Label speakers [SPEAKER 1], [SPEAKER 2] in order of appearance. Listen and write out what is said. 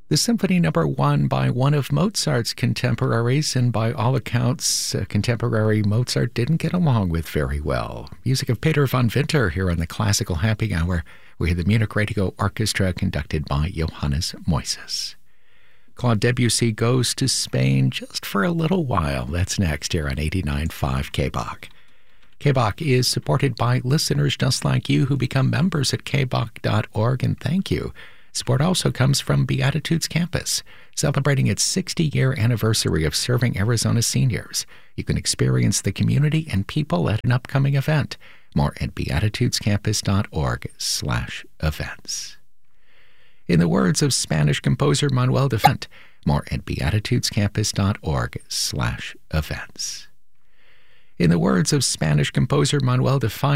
[SPEAKER 1] The Symphony Number 1 by one of Mozart's contemporaries, and by all accounts, contemporary Mozart didn't get along with very well. Music of Peter von Winter here on the Classical Happy Hour. We hear the Munich Radio Orchestra conducted by Johannes Moises. Claude Debussy goes to Spain just for a little while. That's next here on 89.5 KBOK. KBOK is supported by listeners just like you who become members at kbok.org, and thank you. Support also comes from Beatitudes Campus, celebrating its 60-year anniversary of serving Arizona seniors. You can experience the community and people at an upcoming event. More at beatitudescampus.org/events. In the words of Spanish composer Manuel de Font, more at beatitudescampus.org/events. In the words of Spanish composer Manuel de Font,